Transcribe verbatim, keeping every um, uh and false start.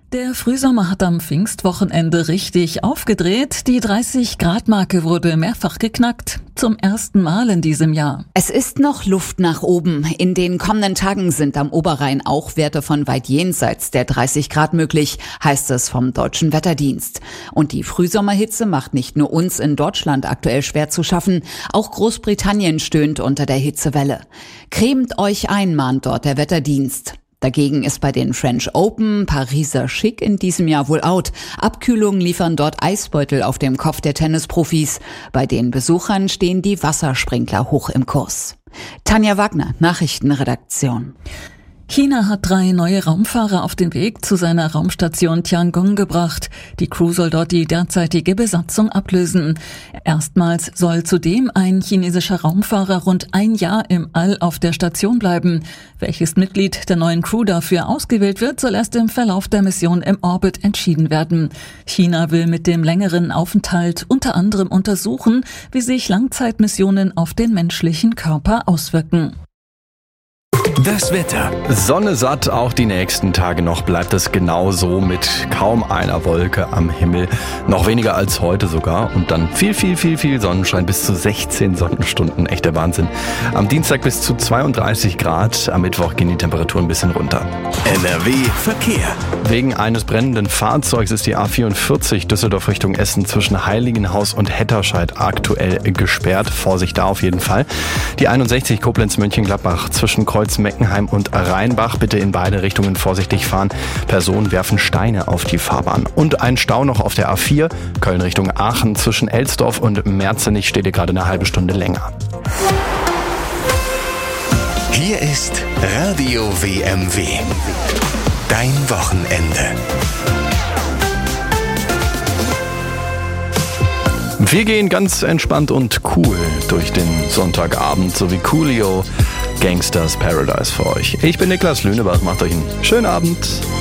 Der Frühsommer hat am Pfingstwochenende richtig aufgedreht. Die dreißig-Grad-Marke wurde mehrfach geknackt. Zum ersten Mal in diesem Jahr. Es ist noch Luft nach oben. In den kommenden Tagen sind am Oberrhein auch Werte von weit jenseits der dreißig Grad möglich, heißt es vom Deutschen Wetterdienst. Und die Frühsommerhitze macht nicht nur uns in Deutschland aktuell schwer zu schaffen, auch Großbritannien stöhnt unter der Hitzewelle. Cremt euch ein, mahnt dort der Wetterdienst. Dagegen ist bei den French Open Pariser Schick in diesem Jahr wohl out. Abkühlungen liefern dort Eisbeutel auf dem Kopf der Tennisprofis. Bei den Besuchern stehen die Wassersprinkler hoch im Kurs. Tanja Wagner, Nachrichtenredaktion. China hat drei neue Raumfahrer auf den Weg zu seiner Raumstation Tiangong gebracht. Die Crew soll dort die derzeitige Besatzung ablösen. Erstmals soll zudem ein chinesischer Raumfahrer rund ein Jahr im All auf der Station bleiben. Welches Mitglied der neuen Crew dafür ausgewählt wird, soll erst im Verlauf der Mission im Orbit entschieden werden. China will mit dem längeren Aufenthalt unter anderem untersuchen, wie sich Langzeitmissionen auf den menschlichen Körper auswirken. Das Wetter. Sonne satt, auch die nächsten Tage noch bleibt es genauso mit kaum einer Wolke am Himmel. Noch weniger als heute sogar und dann viel, viel, viel, viel Sonnenschein, bis zu sechzehn Sonnenstunden. Echter Wahnsinn. Am Dienstag bis zu zweiunddreißig Grad, am Mittwoch gehen die Temperaturen ein bisschen runter. N R W Verkehr. Wegen eines brennenden Fahrzeugs ist die A vierundvierzig Düsseldorf Richtung Essen zwischen Heiligenhaus und Hetterscheid aktuell gesperrt. Vorsicht da auf jeden Fall. Die einundsechzig Koblenz-Mönchengladbach zwischen Kreuz Meckenheim und Rheinbach. Bitte in beide Richtungen vorsichtig fahren. Personen werfen Steine auf die Fahrbahn. Und ein Stau noch auf der A vier, Köln Richtung Aachen. Zwischen Elsdorf und Merzenich steht ihr gerade eine halbe Stunde länger. Hier ist Radio W M W. Dein Wochenende. Wir gehen ganz entspannt und cool durch den Sonntagabend, so wie Coolio Gangsters Paradise für euch. Ich bin Niklas Lünebach, macht euch einen schönen Abend.